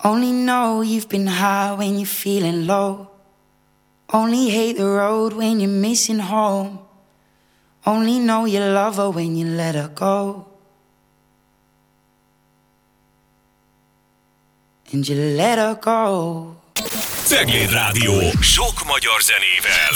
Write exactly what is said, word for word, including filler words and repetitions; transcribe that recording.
Only know you've been high when you're feeling low. Only hate the road when you're missing home. Only know you love her when you let her go. And you let her go. Cegléd Rádió, sok magyar zenével.